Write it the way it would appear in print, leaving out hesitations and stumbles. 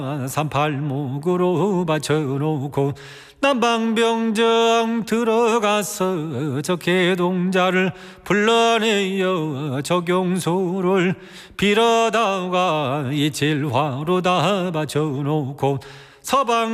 산팔목으로 받쳐놓고 남방병정 들어가서 적해동자를 불러내어 적용소를 빌어다가 이칠화로 다 받쳐놓고 서방